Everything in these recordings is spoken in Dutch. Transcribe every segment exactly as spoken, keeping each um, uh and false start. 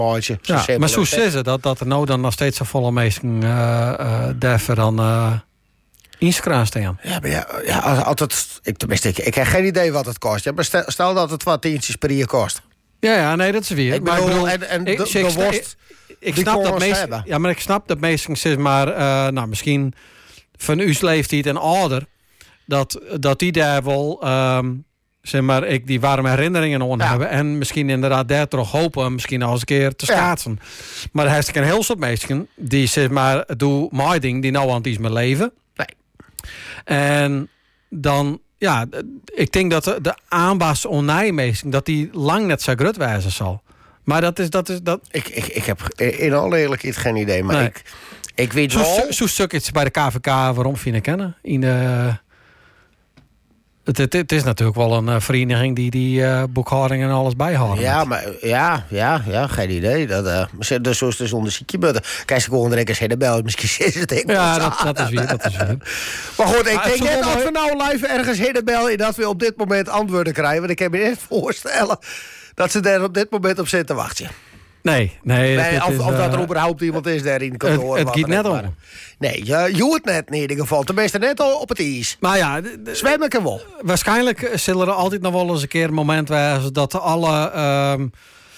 Zo ja, maar zo is het dat, dat er nou dan nog steeds zo volle mensen uh, uh, daarvoor dan uh, inskraan staan. Ja, maar ja, ja altijd. Ik, tenminste, ik, ik heb geen idee wat het kost. Ja, maar stel, stel dat het wat tientjes per jaar kost. Ja, ja, nee, dat is weer. Ik bedoel, maar ik bedoel, en, en ik, de, de worst. Ik, ik snap dat meesten. Ja, maar ik snap dat meesten zeg maar, uh, nou misschien van uw leeftijd en ouder, dat dat die daar wel. Um, Zeg maar, ik die warme herinneringen aan ja. hebben. En misschien inderdaad daar toch hopen misschien al eens een keer te schaatsen. Ja. Maar er heeft een heel soort mensen die zeg maar, doe mijn ding, die nou aan het is mijn leven. Nee. En dan, ja, ik denk dat de, de aanwas onnijmeesting, dat die lang net zo groot wijzen zal. Maar dat is, dat is, dat... Ik, ik, ik heb in alle eerlijkheid geen idee, maar nee. ik, ik weet zo, wel... Zo stuk iets bij de K V K, waarom vind ik kennen? In de... Het, het, het is natuurlijk wel een uh, vereniging die die uh, boekhouding en alles bijhoudt. Ja, maar ja, ja, ja, geen idee. Dat, uh, dus zoals het zonder ziekje butten. Kijk, ze gewoon direct eens heen bellen. Misschien is het ik. Ja, dat, dat is weer, dat is weer. Maar goed, ik maar denk net mooi... als we nou live ergens heen bellen, dat we op dit moment antwoorden krijgen. Want ik kan me niet voorstellen dat ze daar op dit moment op zitten wachten. Nee, nee. nee het, of, het is, of dat er uh, überhaupt iemand is daar in kantoor. Het, het gaat net om. Nee, je, je hoort net in ieder geval. Tenminste net al op het ijs. Maar ja, de, de, zwemmen kan wel. Waarschijnlijk zullen er altijd nog wel eens een keer een moment zijn dat alle, um,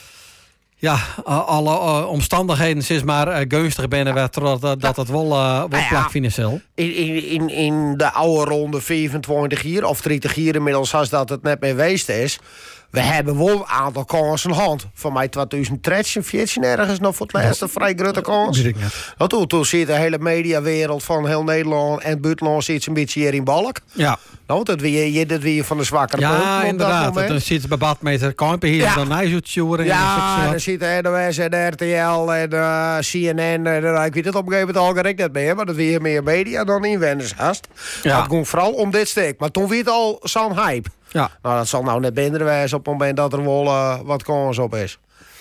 ja, alle uh, omstandigheden zeg maar uh, gunstig binnen werd, dat, dat, dat het wel, uh, wel ja, plak financieel. In, in, in, in de oude ronde vijfentwintig hier of dertig hier inmiddels, als dat het net mee geweest is. We hebben wel een aantal kansen in hand. Van mij tweeduizend dertien, veertien ergens nog voor het laatste vrij grote kans. Nou, toen, toen zit de hele mediawereld van heel Nederland en buitenland zit een beetje hier in balk. Ja. Nou, dat weer je dat weer van de zwakkere ja, punt. Ja, inderdaad. Dan zit ze bij badmeter Kampen hier ja. en dan Nijzoetjoeren. Ja, dan zit de N O S en de R T L en uh, C N N. En, uh, ik weet het op een gegeven moment al gerekt net meer, maar dat weer meer media dan inwoners haast. Ja. Het ging vooral om dit stuk. Maar toen werd het al zo'n hype. Ja. Nou, dat zal nou net minder wijzen op het moment dat er wel uh, wat kans op is.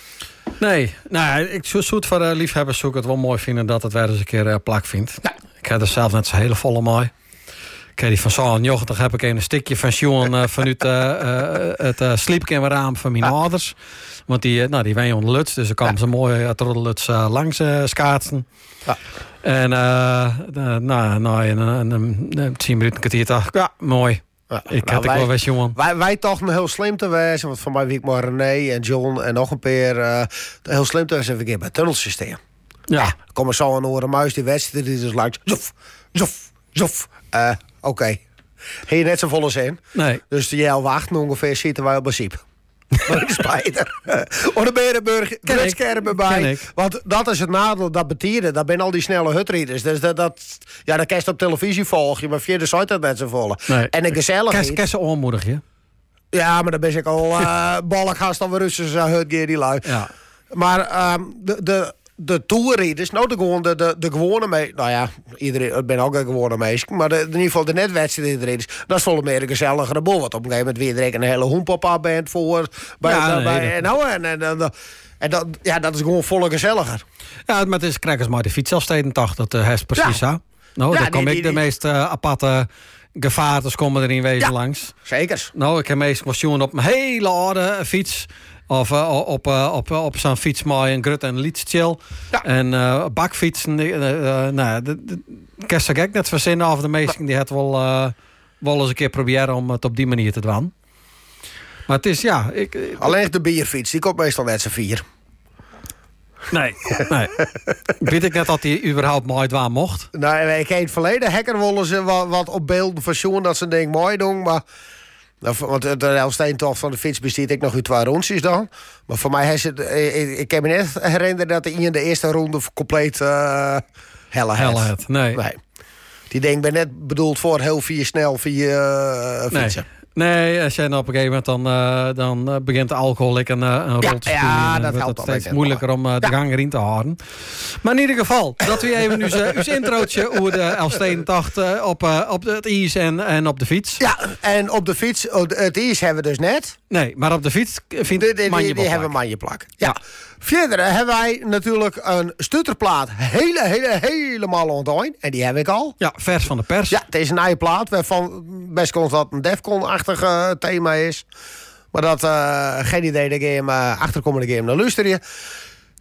Nee, nou, ik zoet voor uh, liefhebbers zou ik het wel mooi vinden dat het weer eens een keer uh, plak vindt. Ja. Ik heb er zelf net zo'n hele volle mooi. Ik heb die van zo'n jochtig heb ik een stukje van Sjoen uh, vanuit uh, uh, het uh, sliepkamerraam van mijn ja. ouders. Want die, uh, nou, die wijn onder Luts, dus dan kan ja. ze mooi uit de Luts uh, langs uh, schaatsen. Ja. En uh, uh, nou, nou, een, een, een, een tien minuten kwartier dacht ik, ja, mooi. Ja, ik nou, had ik wel best, jongen. Wij, wij toch heel slim te wezen. Want van mij wie ik maar René en John en nog een paar uh, heel slim te wezen. Even een keer bij het tunnelsysteem. Ja. ja kom er zo een oren muis die wedstrijd. Die dus langs. Zof, zof, zof. Uh, Oké. Okay. Heb je net zo volle zin? Nee. Dus de Jel wacht ongeveer zitten wij op principe. Maar is spijter. Of de Berenburg, Kretskermen bij. Want dat is het nadeel, dat betieren. Dat zijn al die snelle hutreaders. Dus dat, dat, ja, dat kan je op televisie volgen. Maar via de site dat met ze volgen. Nee. En de gezelligheid. Kan je onmoedig, je? Ja, maar dan ben ik al uh, balkgast dan weer Russen hut die lui. Ja. Maar um, de, de, de tourrijders, nou de, gewoon, de, de, de gewone mee. Nou ja, iedereen, ik ben ook een gewone meisje. Maar de, in ieder geval de netwedstrijdrijders, dat is volgens mij een gezelligere boel. Want op een gegeven moment weer een hele hoenpapa band voor. Bij, ja, nee, bij, dat... en, nou, en, en, en, en dat, ja, dat is gewoon volle gezelliger. Ja, maar het is krijgers maar de fietsafsteden-dag, dat uh, is precies zo. Ja. Nou, ja, dan kom die, ik die, de die... meest uh, aparte gevaartes komen er in wezen ja, langs. Zeker. Nou, ik heb meestal jongen op een hele oude fiets. Of uh, op, uh, op, uh, op zo'n fiets met een grut en liedstiel. Ja. En uh, bakfietsen. Uh, uh, nou, de, de, ik heb ik net verzinnen of de meesten die het wel, uh, wel eens een keer proberen om het op die manier te doen. Maar het is ja. Ik, ik, Alleen de bierfiets, die komt meestal net z'n vier. Nee, nee. Weet ik net dat hij überhaupt mooi dwaan mocht? Nou, ik heb in het verleden hacker willen ze wat, wat op beelden van Sjoen dat ze ding mooi doen, maar. Nou, want de Elfsteentocht van de fiets bestaat ik nog uit twee rondjes dan. Maar voor mij is het. Ik, ik kan me net herinneren dat hij in de eerste ronde compleet uh, helle had. Nee. nee. Die ding ben net bedoeld voor heel vier snel vier uh, fietsen. Nee. Nee, als jij nou op een gegeven moment dan, uh, dan uh, begint de alcohol een, een rol ja, te spelen. Ja, dat wordt helpt het steeds moeilijker om uh, de ja. gang erin te houden. Maar in ieder geval, dat we even uw introotje over de Elfsteentocht uh, op, uh, op het ijs en, en op de fiets. Ja, en op de fiets, het ijs hebben we dus net. Nee, maar op de fiets vindt de, de, die, die hebben manjeplak. Ja. ja. Verder hebben wij natuurlijk een stutterplaat hele, hele, helemaal ontdooien. En die heb ik al. Ja, vers van de pers. Ja, het is een nieuwe plaat. Waarvan best kon dat een Defcon-achtig uh, thema is. Maar dat, uh, geen idee, de game uh, achterkomende game naar luisteren.